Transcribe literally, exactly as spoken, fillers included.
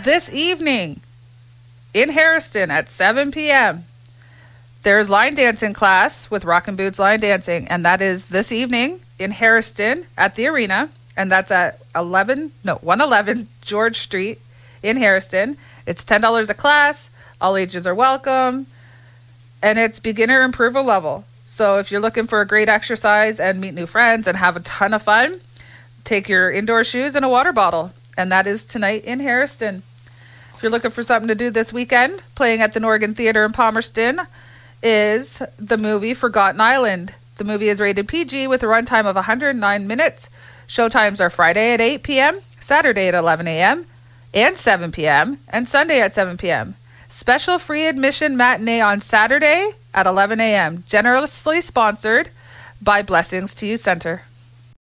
this evening in Harrison at seven p.m. There's line dancing class with Rockin' Boots Line Dancing, and that is this evening in Harrison at the arena, and that's at eleven no one eleven George Street in Harrison. It's ten dollars a class. All ages are welcome, and it's beginner improver level. So if you're looking for a great exercise and meet new friends and have a ton of fun, take your indoor shoes and a water bottle, and that is tonight in Harrison. If you're looking for something to do this weekend, playing at the Norgan Theatre in Palmerston is the movie Forgotten Island. The movie is rated P G with a runtime of one hundred nine minutes. Showtimes are Friday at eight p.m., Saturday at eleven a.m., and seven p.m., and Sunday at seven p.m. Special free admission matinee on Saturday at eleven a.m. Generously sponsored by Blessings to You Center.